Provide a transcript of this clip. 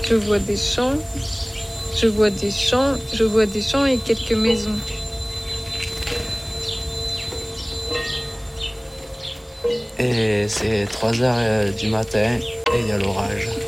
Je vois des champs, je vois des champs, je vois des champs et quelques maisons. Et c'est 3 heures du matin et il y a l'orage.